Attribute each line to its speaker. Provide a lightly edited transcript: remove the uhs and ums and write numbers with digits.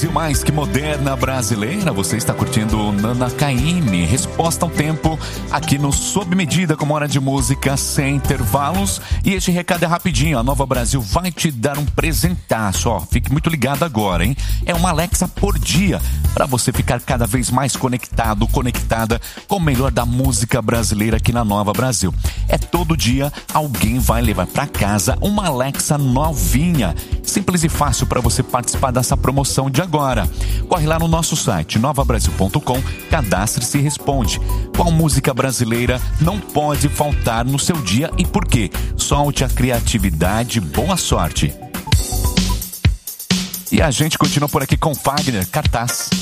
Speaker 1: Mais que moderna brasileira, você está curtindo Nana Caymmi, resposta ao tempo aqui no Sob Medida, com hora de música sem intervalos. E este recado é rapidinho, a Nova Brasil vai te dar um presentaço, ó, fique muito ligado agora, hein? É uma Alexa por dia, para você ficar cada vez mais conectado, conectada com o melhor da música brasileira aqui na Nova Brasil. É todo dia alguém vai levar para casa uma Alexa novinha, simples e fácil para você participar dessa promoção de agora. Corre lá no nosso site novabrasil.com, cadastre-se e responde. Qual música brasileira não pode faltar no seu dia e por quê? Solte a criatividade, boa sorte. E a gente continua por aqui com Fagner, Cartaz.